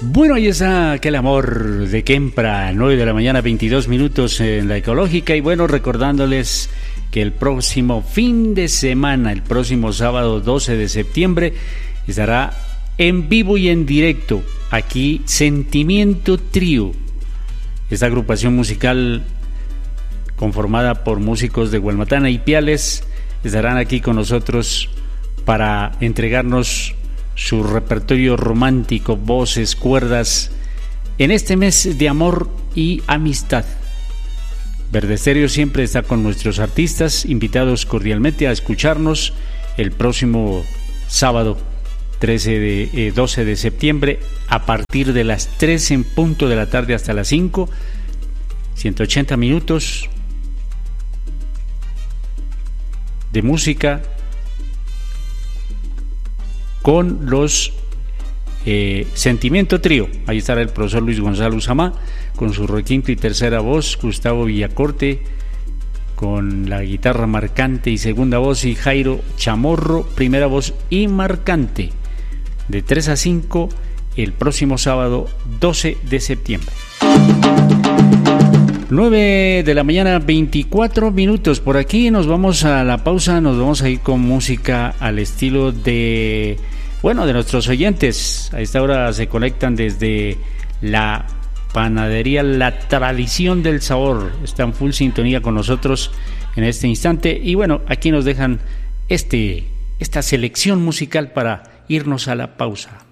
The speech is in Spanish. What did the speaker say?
Bueno, ahí está aquel amor de Kempra, 9 de la mañana, 22 minutos en la Ecológica. Y bueno, recordándoles que el próximo fin de semana, el próximo sábado 12 de septiembre, estará en vivo y en directo aquí Sentimiento Trío. Esta agrupación musical conformada por músicos de Gualmatana y Piales estarán aquí con nosotros para entregarnos su repertorio romántico, voces, cuerdas, en este mes de amor y amistad. Verde Estéreo siempre está con nuestros artistas, invitados cordialmente a escucharnos el próximo sábado 12 de septiembre a partir de las 3 en punto de la tarde hasta las 5, 180 minutos de música con los Sentimiento Trío. Ahí estará el profesor Luis Gonzalo Usamá con su requinto y tercera voz, Gustavo Villacorte con la guitarra marcante y segunda voz, y Jairo Chamorro, primera voz y marcante, de 3 a 5 el próximo sábado 12 de septiembre. 9 de la mañana, 24 minutos. Por aquí nos vamos a la pausa, nos vamos a ir con música al estilo de nuestros oyentes. A esta hora se conectan desde la panadería La Tradición del Sabor. Están full sintonía con nosotros en este instante. Y bueno, aquí nos dejan esta selección musical para irnos a la pausa.